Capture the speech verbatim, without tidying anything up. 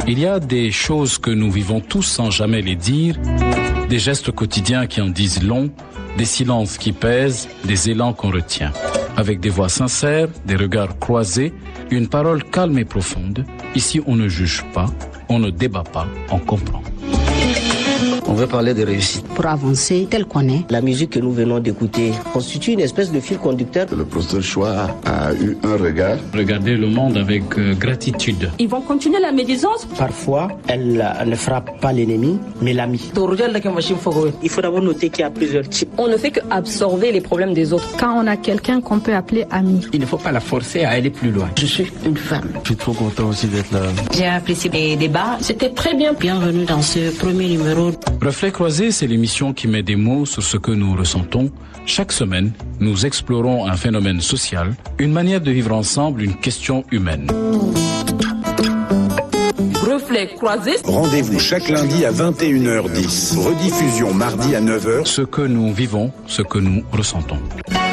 Il y a des choses que nous vivons tous sans jamais les dire, des gestes quotidiens qui en disent long, des silences qui pèsent, des élans qu'on retient. Avec des voix sincères, des regards croisés, une parole calme et profonde. Ici, on ne juge pas, on ne débat pas, on comprend. On veut parler de réussite. Pour avancer tel qu'on est. La musique que nous venons d'écouter constitue une espèce de fil conducteur. Le professeur Choix a eu un regard. Regarder le monde avec euh, gratitude. Ils vont continuer la médisance. Parfois, elle euh, ne frappe pas l'ennemi, mais l'ami. Il faut d'abord noter qu'il y a plusieurs types. On ne fait qu'absorber les problèmes des autres. Quand on a quelqu'un qu'on peut appeler ami. Il ne faut pas la forcer à aller plus loin. Je suis une femme. Je suis trop content aussi d'être là. J'ai apprécié les débats. C'était très bien. Bienvenue dans ce premier numéro. Reflet croisé, c'est l'émission qui met des mots sur ce que nous ressentons. Chaque semaine, nous explorons un phénomène social, une manière de vivre ensemble, une question humaine. Reflet croisé. Rendez-vous chaque lundi à vingt et une heures dix. Rediffusion mardi à neuf heures. Ce que nous vivons, ce que nous ressentons.